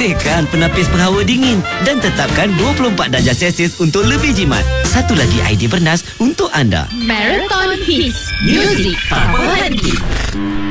Bersihkan penapis penghawa dingin dan tetapkan 24 darjah Celsius untuk lebih jimat. Satu lagi idea bernas untuk anda. Marathon Hits. Music tanpa henti.